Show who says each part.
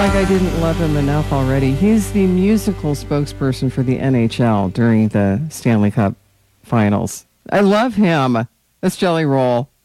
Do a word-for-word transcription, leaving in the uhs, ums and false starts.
Speaker 1: like I didn't love him enough already. He's the musical spokesperson for the N H L during the Stanley Cup Finals. I love him. That's Jelly Roll.